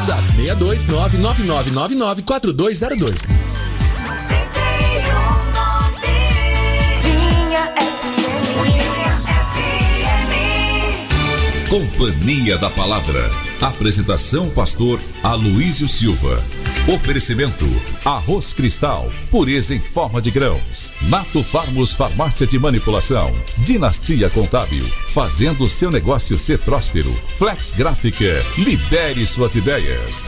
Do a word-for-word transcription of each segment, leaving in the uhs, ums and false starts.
WhatsApp seis dois nove nove nove nove nove quatro dois zero dois. Companhia da Palavra. Apresentação pastor Aloísio Silva. Oferecimento Arroz Cristal, pureza em forma de grãos. Nato Farmos Farmácia de Manipulação. Dinastia Contábil, fazendo seu negócio ser próspero. Flex Gráfica, lidere suas ideias.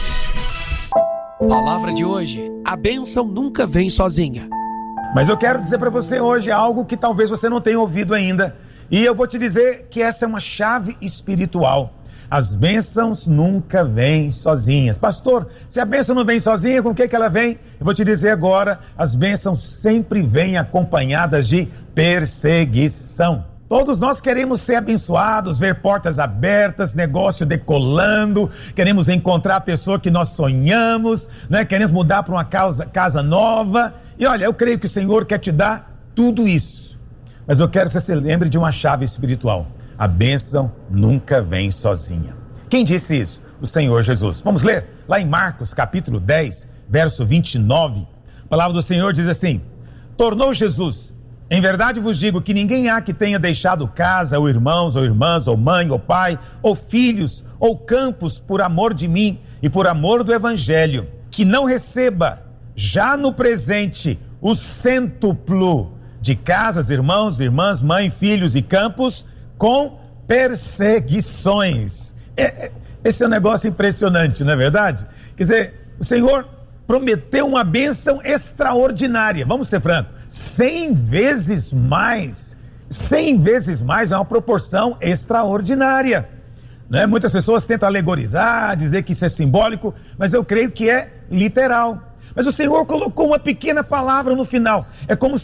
Palavra de hoje: a bênção nunca vem sozinha. Mas eu quero dizer para você hoje algo que talvez você não tenha ouvido ainda. E eu vou te dizer que essa é uma chave espiritual. As bênçãos nunca vêm sozinhas. Pastor, se a bênção não vem sozinha, com o que que ela vem? Eu vou te dizer agora, as bênçãos sempre vêm acompanhadas de perseguição. Todos nós queremos ser abençoados, ver portas abertas, negócio decolando, queremos encontrar a pessoa que nós sonhamos, né? Queremos mudar para uma casa, casa nova. E olha, eu creio que o Senhor quer te dar tudo isso. Mas eu quero que você se lembre de uma chave espiritual. A bênção nunca vem sozinha. Quem disse isso? O Senhor Jesus. Vamos ler? Lá em Marcos, capítulo dez, verso vinte e nove. A palavra do Senhor diz assim: tornou Jesus: em verdade vos digo que ninguém há que tenha deixado casa, ou irmãos, ou irmãs, ou mãe, ou pai, ou filhos, ou campos, por amor de mim e por amor do Evangelho, que não receba, já no presente, o cêntuplo de casas, irmãos, irmãs, mãe, filhos e campos, com perseguições. É, esse é um negócio impressionante, não é verdade? Quer dizer, o Senhor prometeu uma bênção extraordinária. Vamos ser francos, cem vezes mais. Cem vezes mais é uma proporção extraordinária. Né? Muitas pessoas tentam alegorizar, dizer que isso é simbólico, mas eu creio que é literal. Mas o Senhor colocou uma pequena palavra no final. É como